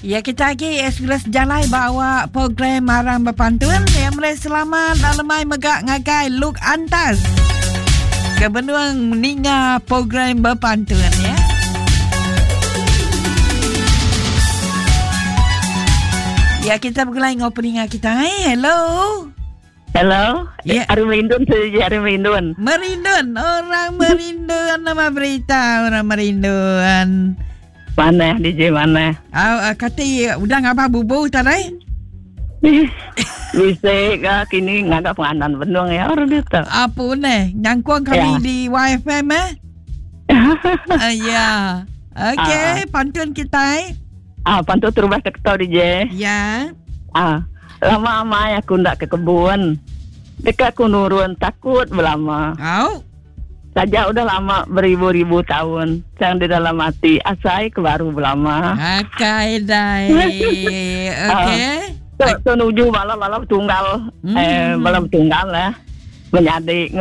Ya, kita lagi Express Jalai bawa program Marang Berpantun yang mulai selamat dalamai megak ngagai Luk Antas. Kebenuang meninga program berpantun ya. Ya, kita bergelai ngopening kita. Hello. Hello. Ya. Ari Merindun saja, Ari Merindun. Merindun, orang Merindun nama berita orang Merindun. Mana DJ mana? Kata udah ngapa bubu tadi? Bisa ke kini ngagak penganan benung ya orang itu. Apa nih? Nyangkuang kami di YFM ya. Okey, pantun kita. Pantun terubah tekto DJ. Ya. Lama amai aku ndak ke kebun. Dekat aku nurun takut belama. Saja udah lama beribu-ribu tahun. Yang di dalam hati asai kebaru belama. Akai dai. Okey. Menuju malam-malam tunggal. Malam tunggal ya. Menjadi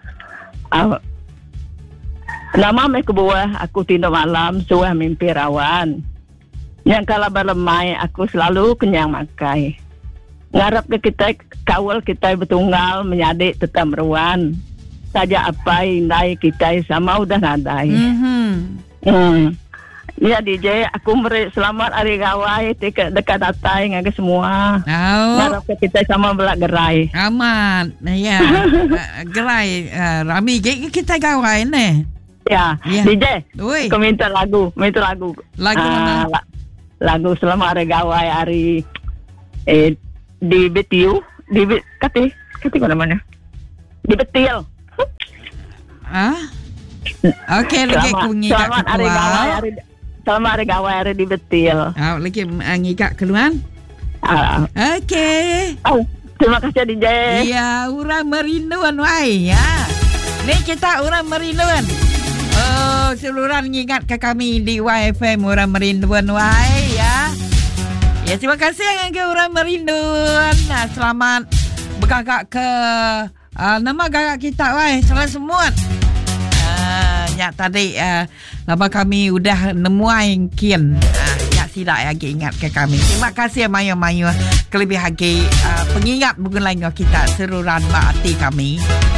lama me ke buah aku tindak malam suah mimpi rawan. Yang kala berlemai aku selalu kenyang makai. Ngarap ke kita kawal kita betunggal menjadi tetap meruan. Saja apa indai kita sama udah nadai. Ya DJ, aku beri selamat hari gawai dekat datai ngaga semua. Ngarap ke kita sama belak gerai. Aman, ya. Gerai rami kita gawai nih. Ya, DJ. Oi. Aku minta lagu. Lagu mana? Lagu selamat hari gawai hari di Betiu, kati mana mana? Di Betil. Okey, lagi aku ngigak keluar. Selamat hari gawai hari di Betil. Lagi ngigak keluar. Okey. Terima kasih DJ. Ya, orang merinduan wai ya. Ni kita orang merinduan. Seluruh ingat ke kami di YFM orang merinduan wai ya. Ya, terima kasih yang ke orang merinduan. Selamat bergagak ke nama gagak kita wai, salah semua. Ya tadi nama kami udah nemuin kian. Ya tidak lagi ingat ke kami. Terima kasih mayu-mayu kelebih lagi pengingat bukan lain kita seruran hati kami.